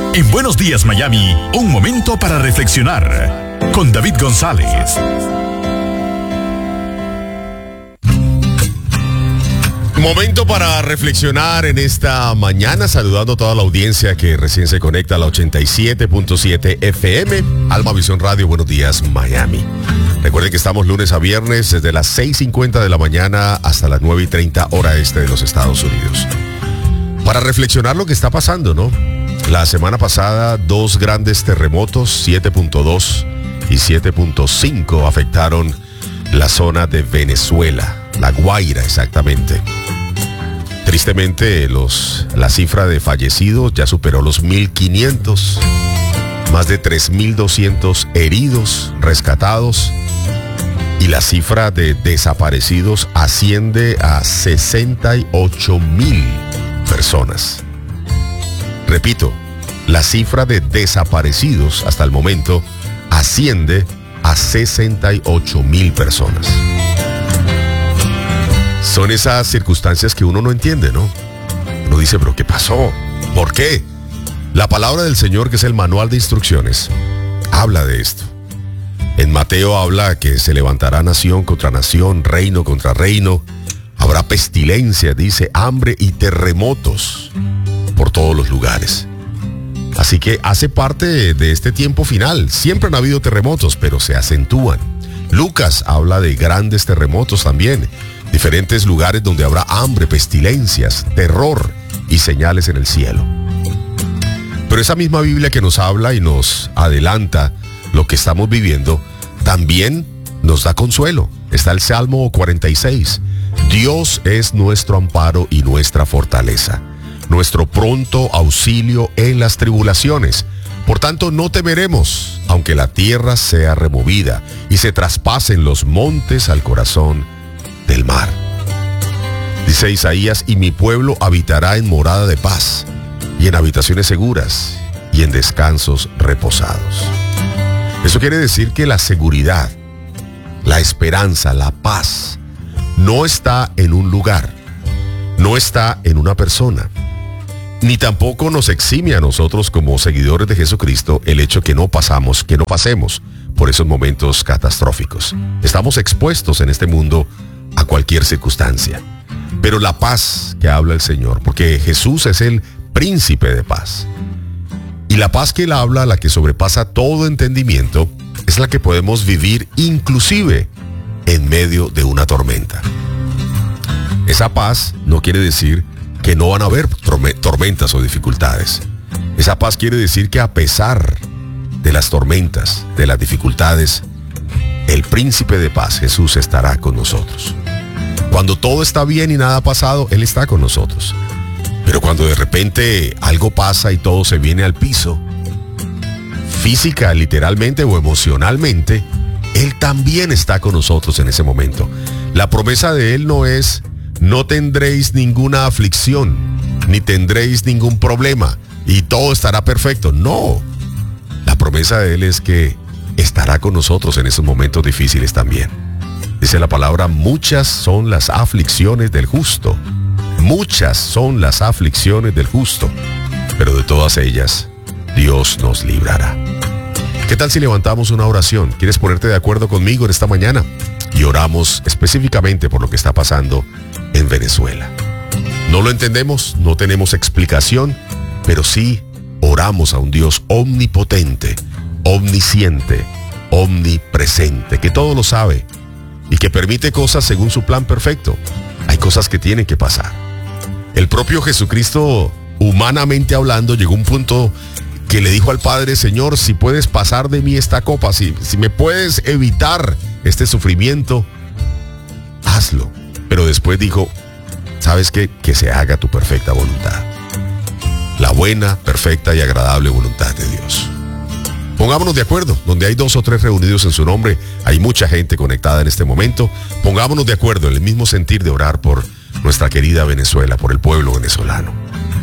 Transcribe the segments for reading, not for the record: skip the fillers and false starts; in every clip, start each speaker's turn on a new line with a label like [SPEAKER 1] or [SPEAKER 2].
[SPEAKER 1] En Buenos Días Miami, un momento para reflexionar con David González.
[SPEAKER 2] Momento para reflexionar en esta mañana, saludando a toda la audiencia que recién se conecta a la 87.7 FM, Alma Visión Radio. Buenos Días Miami. Recuerden que estamos lunes a viernes desde las 6:50 de la mañana hasta las 9:30 hora este de los Estados Unidos. Para reflexionar lo que está pasando, ¿no? La semana pasada, 2 grandes terremotos, 7.2 y 7.5, afectaron la zona de Venezuela, La Guaira exactamente. Tristemente, la cifra de fallecidos ya superó los 1.500, más de 3.200 heridos, rescatados, y la cifra de desaparecidos asciende a 68.000 personas. Repito, la cifra de desaparecidos hasta el momento asciende a 68.000 personas. Son esas circunstancias que uno no entiende, ¿no? Uno dice, ¿pero qué pasó? ¿Por qué? La palabra del Señor, que es el manual de instrucciones, habla de esto. En Mateo habla que se levantará nación contra nación, reino contra reino. Habrá pestilencia, dice, hambre y terremotos por todos los lugares. Así que hace parte de este tiempo final. Siempre han habido terremotos, pero se acentúan. Lucas habla de grandes terremotos también. Diferentes lugares donde habrá hambre, pestilencias, terror y señales en el cielo. Pero esa misma Biblia que nos habla y nos adelanta lo que estamos viviendo, también nos da consuelo. Está el Salmo 46. Dios es nuestro amparo y nuestra fortaleza, nuestro pronto auxilio en las tribulaciones. Por tanto, no temeremos, aunque la tierra sea removida y se traspasen los montes al corazón del mar. Dice Isaías, y mi pueblo habitará en morada de paz, y en habitaciones seguras, y en descansos reposados. Eso quiere decir que la seguridad, la esperanza, la paz, no está en un lugar, no está en una persona, ni tampoco nos exime a nosotros como seguidores de Jesucristo el hecho que no pasemos por esos momentos catastróficos. Estamos expuestos en este mundo a cualquier circunstancia. Pero la paz que habla el Señor, porque Jesús es el príncipe de paz. Y la paz que Él habla, la que sobrepasa todo entendimiento, es la que podemos vivir inclusive en medio de una tormenta. Esa paz no quiere decir que no van a haber tormentas o dificultades. Esa paz quiere decir que a pesar de las tormentas, de las dificultades, el príncipe de paz, Jesús, estará con nosotros. Cuando todo está bien y nada ha pasado, Él está con nosotros. Pero cuando de repente algo pasa y todo se viene al piso, física, literalmente o emocionalmente, Él también está con nosotros en ese momento. La promesa de Él no es, no tendréis ninguna aflicción, ni tendréis ningún problema, y todo estará perfecto. No, la promesa de Él es que estará con nosotros en esos momentos difíciles también. Dice la palabra, muchas son las aflicciones del justo. Muchas son las aflicciones del justo, pero de todas ellas, Dios nos librará. ¿Qué tal si levantamos una oración? ¿Quieres ponerte de acuerdo conmigo en esta mañana? Y oramos específicamente por lo que está pasando en Venezuela. No lo entendemos, no tenemos explicación, pero sí oramos a un Dios omnipotente, omnisciente, omnipresente, que todo lo sabe y que permite cosas según su plan perfecto. Hay cosas que tienen que pasar. El propio Jesucristo, humanamente hablando, llegó a un punto que le dijo al Padre, Señor, si puedes pasar de mí esta copa, si me puedes evitar este sufrimiento, hazlo. Pero después dijo, ¿sabes qué? Que se haga tu perfecta voluntad. La buena, perfecta y agradable voluntad de Dios. Pongámonos de acuerdo. Donde hay 2 o 3 reunidos en su nombre, hay mucha gente conectada en este momento. Pongámonos de acuerdo en el mismo sentir de orar por nuestra querida Venezuela, por el pueblo venezolano.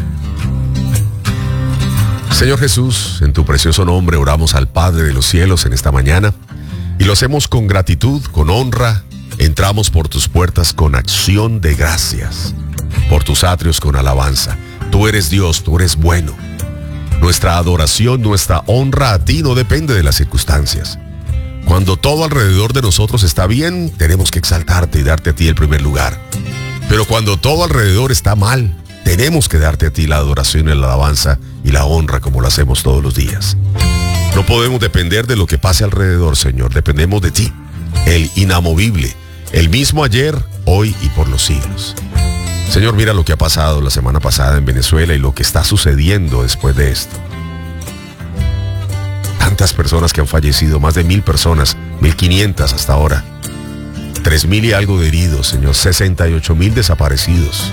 [SPEAKER 2] Señor Jesús, en tu precioso nombre oramos al Padre de los cielos en esta mañana y lo hacemos con gratitud, con honra. Entramos por tus puertas con acción de gracias, por tus atrios con alabanza. Tú eres Dios, tú eres bueno. Nuestra adoración, nuestra honra a ti no depende de las circunstancias. Cuando todo alrededor de nosotros está bien, tenemos que exaltarte y darte a ti el primer lugar. Pero cuando todo alrededor está mal, tenemos que darte a ti la adoración y la alabanza y la honra como lo hacemos todos los días. No podemos depender de lo que pase alrededor, Señor. Dependemos de ti, el inamovible, el mismo ayer, hoy y por los siglos. Señor, mira lo que ha pasado la semana pasada en Venezuela y lo que está sucediendo después de esto. Tantas personas que han fallecido, más de 1,000 personas, 1,500 hasta ahora. 3,000 y algo de heridos, Señor, 68,000 desaparecidos.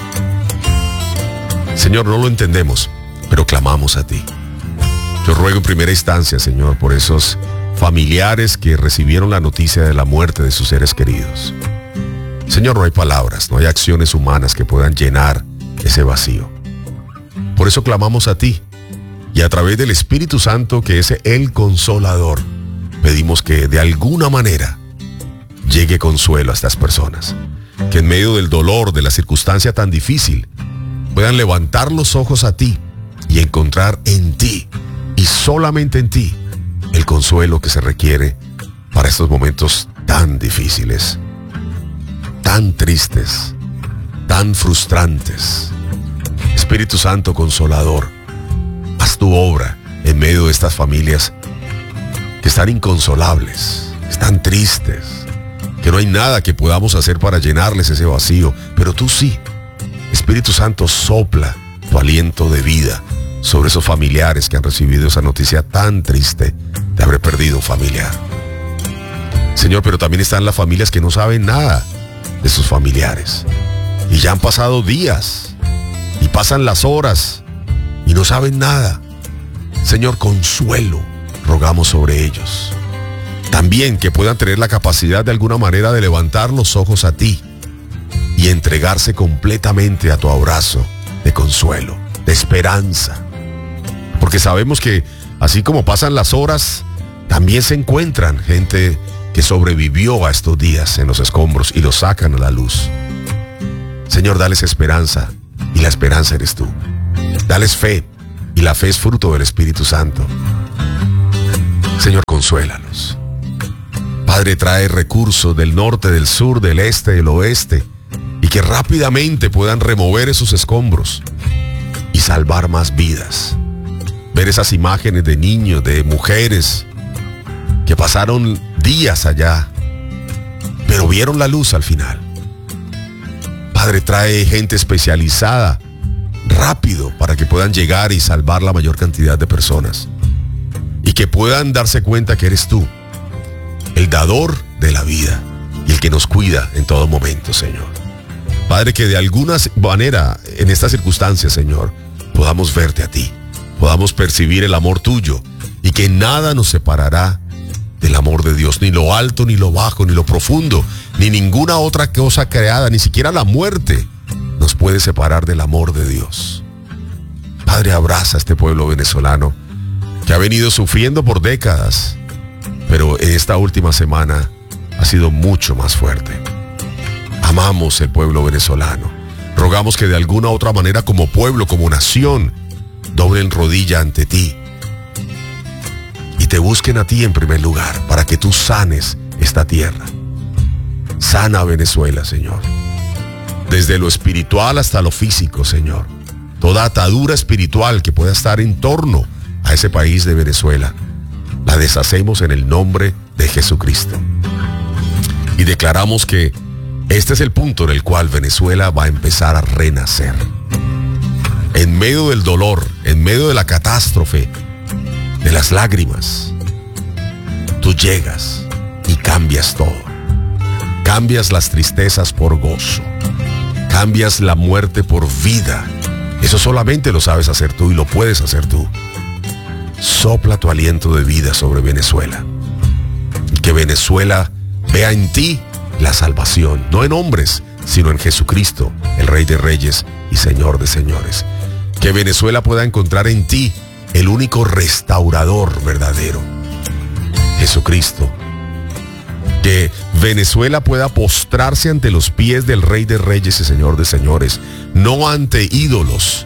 [SPEAKER 2] Señor, no lo entendemos, pero clamamos a ti. Yo ruego en primera instancia, Señor, por esos familiares que recibieron la noticia de la muerte de sus seres queridos. Señor, no hay palabras, no hay acciones humanas que puedan llenar ese vacío. Por eso clamamos a ti y a través del Espíritu Santo, que es el Consolador, pedimos que de alguna manera llegue consuelo a estas personas, que en medio del dolor, de la circunstancia tan difícil, puedan levantar los ojos a ti y encontrar en ti, y solamente en ti, el consuelo que se requiere para estos momentos tan difíciles, tan tristes, tan frustrantes. Espíritu Santo Consolador, haz tu obra en medio de estas familias que están inconsolables, están tristes, que no hay nada que podamos hacer para llenarles ese vacío, pero tú sí. Espíritu Santo, sopla tu aliento de vida sobre esos familiares que han recibido esa noticia tan triste de haber perdido un familiar. Señor, pero también están las familias que no saben nada de sus familiares y ya han pasado días y pasan las horas y no saben nada. Señor, consuelo rogamos sobre ellos. También que puedan tener la capacidad de alguna manera de levantar los ojos a ti y entregarse completamente a tu abrazo de consuelo, de esperanza. Porque sabemos que así como pasan las horas, también se encuentran gente que sobrevivió a estos días en los escombros y los sacan a la luz. Señor, dales esperanza y la esperanza eres tú. Dales fe y la fe es fruto del Espíritu Santo. Señor, consuélalos. Padre, trae recursos del norte, del sur, del este, del oeste, y que rápidamente puedan remover esos escombros y salvar más vidas. Ver esas imágenes de niños, de mujeres que pasaron días allá, pero vieron la luz al final. Padre, trae gente especializada rápido para que puedan llegar y salvar la mayor cantidad de personas y que puedan darse cuenta que eres tú, el dador de la vida y el que nos cuida en todo momento, Señor. Padre, que de alguna manera en estas circunstancias, Señor, podamos verte a ti, podamos percibir el amor tuyo y que nada nos separará del amor de Dios, ni lo alto, ni lo bajo, ni lo profundo, ni ninguna otra cosa creada, ni siquiera la muerte nos puede separar del amor de Dios. Padre, abraza a este pueblo venezolano que ha venido sufriendo por décadas, pero en esta última semana ha sido mucho más fuerte. Amamos el pueblo venezolano. Rogamos que de alguna u otra manera como pueblo, como nación, doblen rodilla ante ti y te busquen a ti en primer lugar para que tú sanes esta tierra. Sana Venezuela, Señor. Desde lo espiritual hasta lo físico, Señor. Toda atadura espiritual que pueda estar en torno a ese país de Venezuela, la deshacemos en el nombre de Jesucristo. Y declaramos que este es el punto en el cual Venezuela va a empezar a renacer. En medio del dolor, en medio de la catástrofe, de las lágrimas, tú llegas y cambias todo. Cambias las tristezas por gozo. Cambias la muerte por vida. Eso solamente lo sabes hacer tú y lo puedes hacer tú. Sopla tu aliento de vida sobre Venezuela. Y que Venezuela vea en ti la salvación, no en hombres, sino en Jesucristo, el Rey de Reyes y Señor de Señores. Que Venezuela pueda encontrar en ti el único restaurador verdadero, Jesucristo. Que Venezuela pueda postrarse ante los pies del Rey de Reyes y Señor de Señores, no ante ídolos,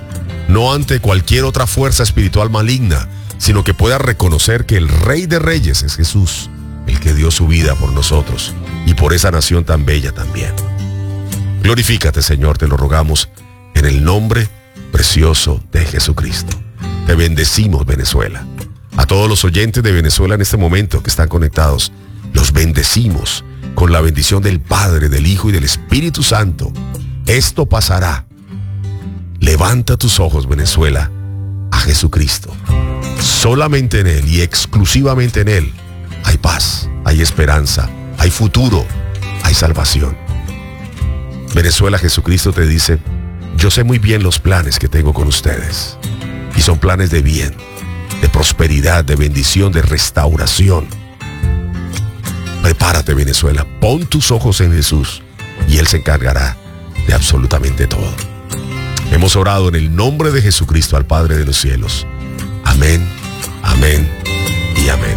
[SPEAKER 2] no ante cualquier otra fuerza espiritual maligna, sino que puedas reconocer que el Rey de Reyes es Jesús, el que dio su vida por nosotros y por esa nación tan bella también. Glorifícate, Señor, te lo rogamos, en el nombre precioso de Jesucristo. Te bendecimos, Venezuela. A todos los oyentes de Venezuela en este momento que están conectados, los bendecimos con la bendición del Padre, del Hijo y del Espíritu Santo. Esto pasará. Levanta tus ojos, Venezuela, a Jesucristo. Solamente en Él y exclusivamente en Él hay paz, hay esperanza, hay futuro, hay salvación. Venezuela, Jesucristo te dice: yo sé muy bien los planes que tengo con ustedes. Y son planes de bien, de prosperidad, de bendición, de restauración. Prepárate, Venezuela, pon tus ojos en Jesús y Él se encargará de absolutamente todo. Hemos orado en el nombre de Jesucristo al Padre de los cielos. Amén, amén y amén.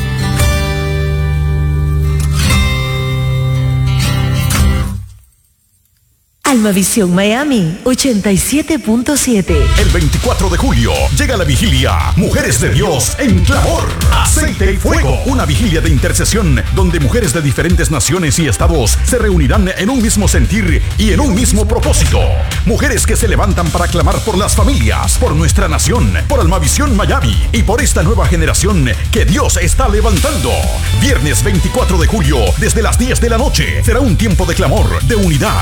[SPEAKER 3] Almavisión Miami 87.7.
[SPEAKER 1] El 24 de julio llega la vigilia Mujeres de Dios en Clamor, Aceite y Fuego. Una vigilia de intercesión donde mujeres de diferentes naciones y estados se reunirán en un mismo sentir y en un mismo propósito. Mujeres que se levantan para clamar por las familias, por nuestra nación, por Almavisión Miami y por esta nueva generación que Dios está levantando. Viernes 24 de julio, desde las 10 de la noche, será un tiempo de clamor, de unidad,